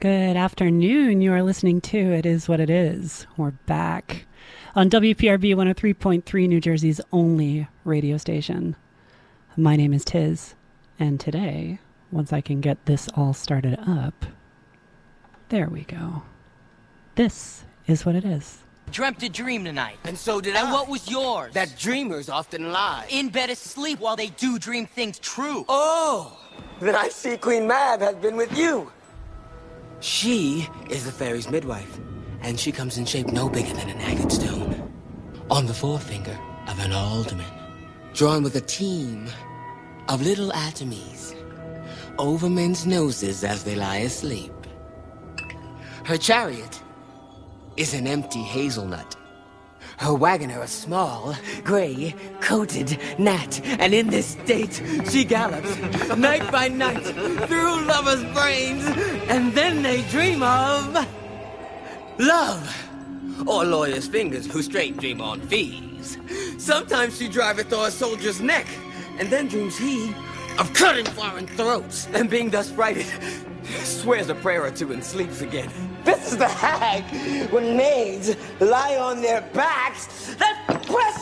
Good afternoon. You are listening to It Is What It Is. We're back on WPRB 103.3, New Jersey's only radio station. My name is Tiz, and today, once I can get this all started up, there we go. This is what it is. Dreamt a dream tonight. And so did I. And what was yours? That dreamers often lie. In bed asleep while they do dream things true. Oh! Then I see Queen Mab has been with you. She is the fairy's midwife, and she comes in shape no bigger than an agate stone. On the forefinger of an alderman, drawn with a team of little atomies over men's noses as they lie asleep. Her chariot is an empty hazelnut. Her wagoner a small, gray, coated gnat. And in this state, she gallops, night by night, through lovers' brains. And then they dream of love. Or lawyers' fingers who straight dream on fees. Sometimes she driveth o'er a soldier's neck, and then dreams he of cutting foreign throats. And being thus frighted, swears a prayer or two and sleeps again. This is the hag when maids lie on their backs that press